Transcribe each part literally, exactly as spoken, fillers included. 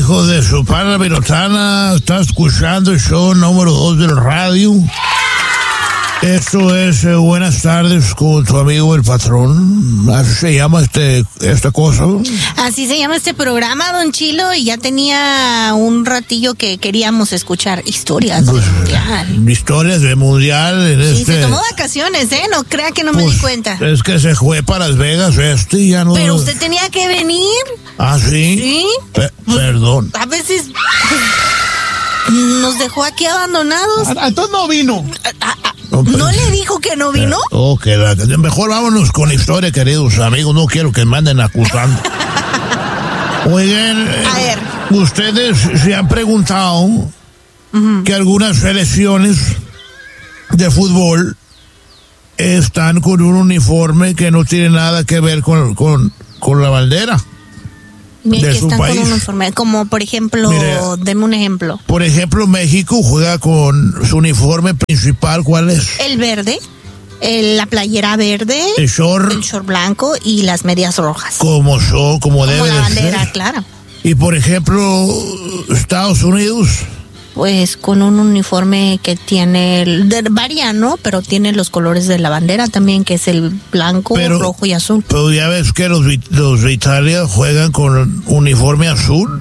hijo de su pana Virotana, está escuchando el show número dos del radio. Esto es eh, Buenas tardes con tu amigo el patrón. Así se llama este esta cosa. Así se llama este programa, don Chilo, y ya tenía un ratillo que queríamos escuchar historias Pues, del mundial. Historias del mundial. En Sí, este, se tomó vacaciones, ¿eh? No crea que no me pues, di cuenta. Es que se fue para Las Vegas este y ya no. Pero usted tenía que venir. ¿Ah, sí? Sí. Pe- perdón. A veces nos dejó aquí abandonados. Entonces no vino. No, pues, ¿No le dijo que no vino? Ok, la- mejor vámonos con la historia, queridos amigos. No quiero que me anden acusando. Oigan, eh, A ver. ustedes se han preguntado que algunas selecciones de fútbol están con un uniforme que no tiene nada que ver con, con, con la bandera. Mire de que su están país. con un uniforme. Como, por ejemplo, Mire. deme un ejemplo. Por ejemplo, México juega con su uniforme principal. ¿Cuál es? El verde, el- la playera verde, El short, el short blanco y las medias rojas. como son, como, Como debe la de bandera, ser. claro. Y por ejemplo, Estados Unidos. Pues con un uniforme que tiene, el- de- varía, ¿no? Pero tiene los colores de la bandera también, que es el blanco, Pero- rojo y azul. Pero ya ves que los, vi- los de Italia juegan con uniforme azul.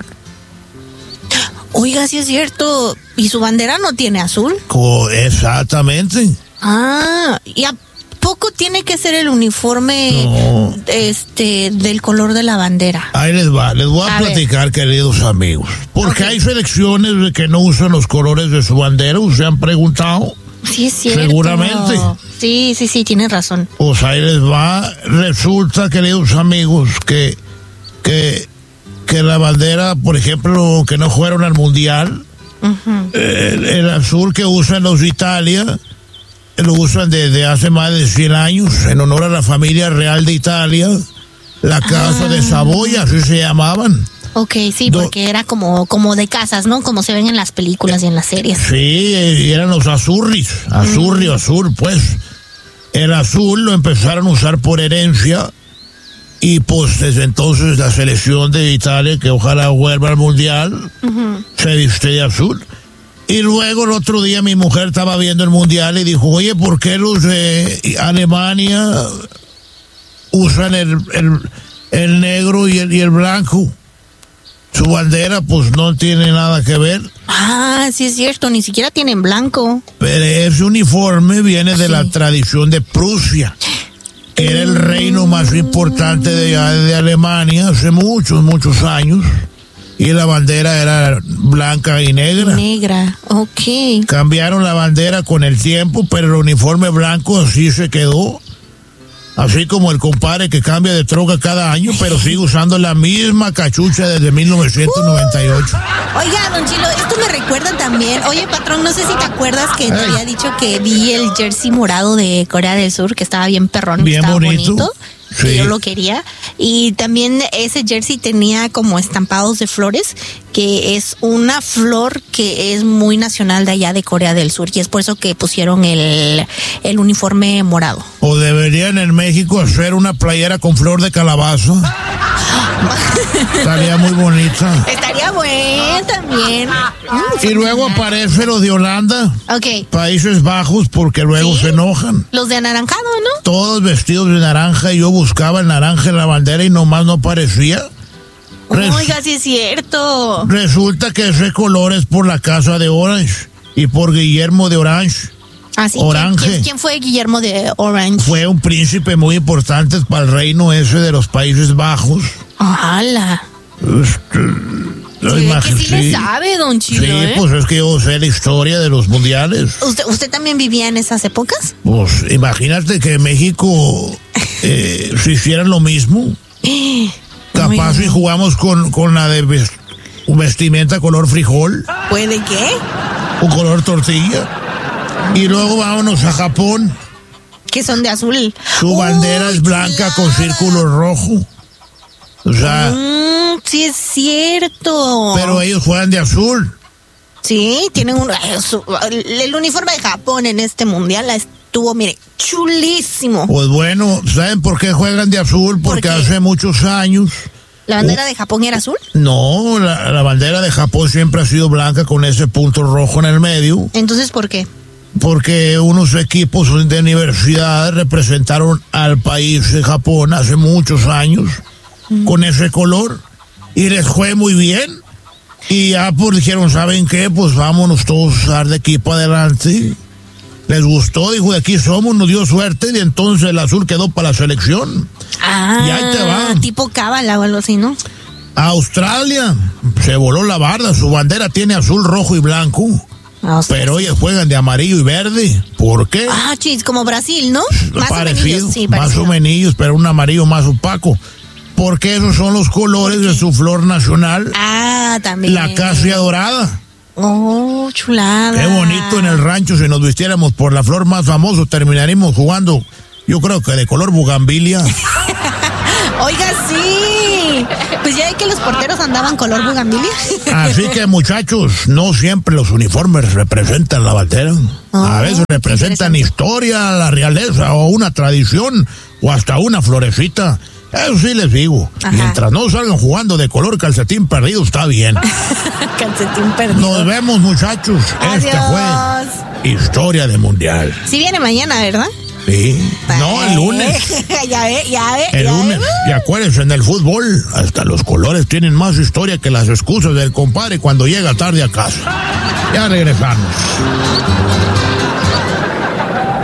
Oiga, sí es cierto. ¿Y su bandera no tiene azul? Co- exactamente. Ah, ¿y a poco tiene que ser el uniforme No. este del color de la bandera? Ahí les va, les voy a, A ver. platicar, queridos amigos. Porque Ok. hay selecciones de que no usan los colores de su bandera, ¿se han preguntado? Sí, es cierto. Seguramente. Sí, sí, sí, tiene razón. Pues ahí les va. Resulta, queridos amigos, que, que, que la bandera, por ejemplo, que no fueron al mundial, Ujú. el, el azul que usan los de Italia, lo usan desde hace más de cien años, en honor a la familia real de Italia, la casa Ah. de Saboya, así se llamaban. Ok, sí, Do- porque era como, como de casas, ¿no? Como se ven en las películas y en las series. Sí, eh, eran los azurris, azurri, azul, pues. El azul lo empezaron a usar por herencia y pues desde entonces la selección de Italia, que ojalá vuelva al mundial, se viste de azul. Y luego el otro día mi mujer estaba viendo el mundial y dijo, oye, ¿por qué los de Alemania usan el, el, el negro y el, y el blanco? Su bandera pues no tiene nada que ver. Ah, sí es cierto, ni siquiera tienen blanco. Pero ese uniforme viene de Sí. la tradición de Prusia, que era el reino más importante de, de Alemania hace muchos, muchos años. Y la bandera era blanca y negra. Negra, ok. Cambiaron la bandera con el tiempo, pero el uniforme blanco así se quedó. Así como el compadre que cambia de troca cada año, pero sigue usando la misma cachucha desde mil novecientos noventa y ocho. Oiga, don Chilo, esto me recuerda también. Oye, patrón, no sé si te acuerdas que te Ey. había dicho que vi el jersey morado de Corea del Sur, que estaba bien perrón, Bien estaba bonito. bonito. Sí. Que yo lo quería. Y también ese jersey tenía como estampados de flores, que es una flor que es muy nacional de allá de Corea del Sur. Y es por eso que pusieron el, el uniforme morado. O deberían en México hacer una playera con flor de calabaza. Estaría muy bonita. Estaría bueno también. Mm, Y luego aparece los de Holanda, Ok. Países Bajos, porque luego Sí. se enojan. Los de anaranjado, ¿no? Todos vestidos de naranja, y yo buscaba el naranja en la bandera y nomás no aparecía. Res- Oiga, sí es cierto. Resulta que ese color es por la casa de Orange y por Guillermo de Orange. Así, Orange. ¿quién, quién- quién fue Guillermo de Orange? Fue un príncipe muy importante para el reino ese de los Países Bajos. ¡Hala! Este, Se ve imagi- que sí le sí. sabe, don Chilo, Sí, ¿eh? pues es que yo sé la historia de los mundiales. ¿Usted, ¿Usted también vivía en esas épocas? Pues imagínate que México eh, si hicieran lo mismo. Capaz Muy si jugamos con, con la de ves- vestimenta color frijol ¿Puede qué? o color tortilla. Y luego vámonos a Japón. Que son de azul. Su bandera Uy, es blanca con chulada. círculo rojo. O sea, Mm, sí es cierto. pero ellos juegan de azul. Sí, tienen un... eh, su- el uniforme de Japón en este mundial estuvo, mire, chulísimo. Pues bueno, ¿saben por qué juegan de azul? ¿Por Porque qué? hace muchos años ¿La bandera de Japón era azul? No, la, la bandera de Japón siempre ha sido blanca con ese punto rojo en el medio. Entonces, ¿por qué? Porque unos equipos de universidades representaron al país de Japón hace muchos años mm. con ese color y les fue muy bien. Y ya pues dijeron, ¿saben qué? Pues vámonos todos a dar de equipo adelante. Les gustó, dijo, de aquí somos, nos dio suerte y entonces el azul quedó para la selección. Ah, y ahí te va. Tipo cábala o algo así, ¿no? Australia se voló la barda, su bandera tiene azul, rojo y blanco. Ah, pero ellos juegan de amarillo y verde. ¿Por qué? Ah, chis, como Brasil, ¿no? Más parecido, sí, más o menos, pero un amarillo más opaco. Porque esos son los colores de su flor nacional. Ah, también. La acacia dorada. Oh, chulada. Qué bonito en el rancho, si nos vistiéramos por la flor más famosa, terminaríamos jugando, yo creo que de color bugambilia. Oiga, sí. Pues ya ve que los porteros andaban color bugambilia. Así que, muchachos, no siempre los uniformes representan la bandera. Oh, a veces representan historia, la realeza o una tradición o hasta una florecita. Eso sí les digo. Ajá. Mientras no salgan jugando de color calcetín perdido, está bien. Calcetín perdido. Nos vemos, muchachos. Adiós. Este fue Historia de Mundial. Sí viene mañana, ¿verdad? Sí. Ay. No, el lunes. ya ve, ya ve. El ya lunes. Ve. Y acuérdense, en el fútbol, hasta los colores tienen más historia que las excusas del compadre cuando llega tarde a casa. Ya regresamos.